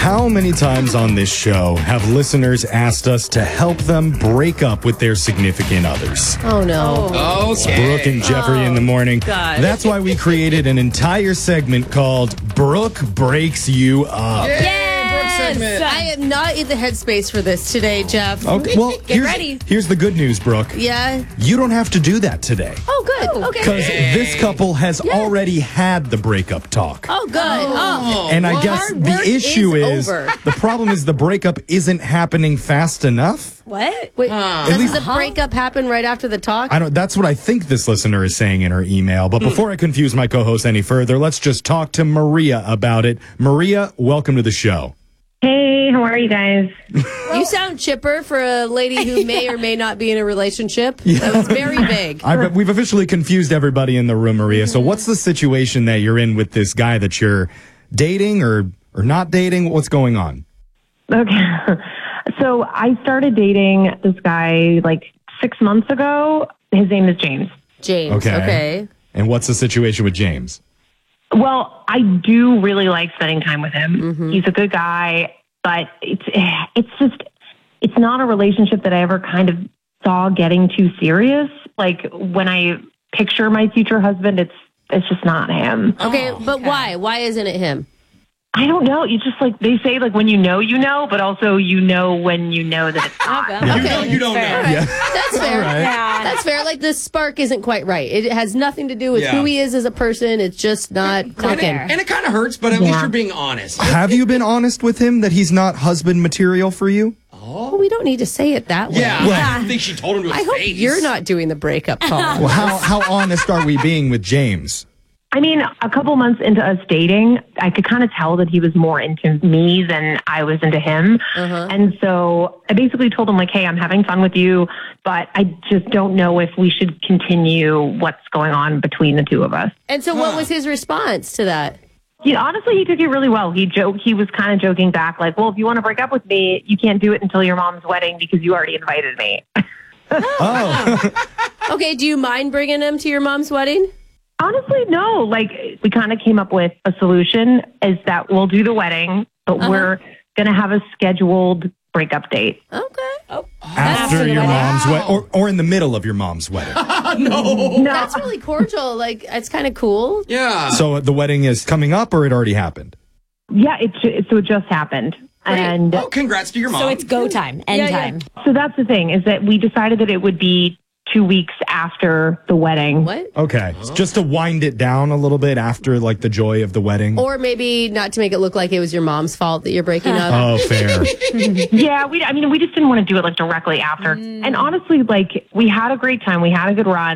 How many times on this show have listeners asked us to help them break up with their significant others? Oh, no. Brooke and Jeffrey in the morning. God. That's why we created an entire segment called Brooke Breaks You Up. I am not in the headspace for this today, Jeff. Okay, well, Get ready. Here's the good news, Brooke. Yeah. You don't have to do that today. Oh, good. Okay. Because this couple has already had the breakup talk. Oh, good. Oh. And I guess Hard the work issue is over. the problem is the breakup isn't happening fast enough. What? Wait, does the breakup happen right after the talk? That's what I think this listener is saying in her email. But before I confuse my co-host any further, let's just talk to Maria about it. Maria, welcome to the show. Hey, how are you guys? You sound chipper for a lady who may or may not be in a relationship. That was very vague. We've officially confused everybody in the room, Maria. So what's the situation that you're in with this guy that you're dating or not dating? What's going on? Okay. So I started dating this guy like 6 months ago. His name is James. James. Okay. And what's the situation with James? Well, I do really like spending time with him. Mm-hmm. He's a good guy, but it's not a relationship that I ever kind of saw getting too serious. Like when I picture my future husband, it's just not him. Okay, but why? Why isn't it him? I don't know. You just like, they say like when you know, but also you know when you know that it's not. Okay. You don't know. Yeah. That's fair. All right. Yeah. That's fair. Like the spark isn't quite right. It has nothing to do with who he is as a person. It's just not clicking. And it kind of hurts, but at least you're being honest. Have you been honest with him that he's not husband material for you? Well, we don't need to say it that way. Yeah, I think she told him to his I hope face. you're not doing the breakup call. Well, how honest are we being with James? I mean, a couple months into us dating, I could kind of tell that he was more into me than I was into him. And so I basically told him like, hey, I'm having fun with you, but I just don't know if we should continue what's going on between the two of us. And so what was his response to that? Honestly, he took it really well. He was kind of joking back like, well, if you want to break up with me, you can't do it until your mom's wedding because you already invited me. Okay, do you mind bringing him to your mom's wedding? Honestly, no. Like, we kind of came up with a solution is that we'll do the wedding, but we're going to have a scheduled breakup date. Okay. After your mom's wedding, or in the middle of your mom's wedding. No. That's really cordial. Like, it's kind of cool. Yeah. So the wedding is coming up, or it already happened? Yeah, so it just happened. And congrats to your mom. So it's go time, end time. so that's the thing is that we decided that it would be 2 weeks after the wedding. What? Okay. Just to wind it down a little bit after like the joy of the wedding. Or maybe not to make it look like it was your mom's fault that you're breaking up. Oh, fair. Yeah, we just didn't want to do it like directly after. And honestly, like we had a great time. We had a good run.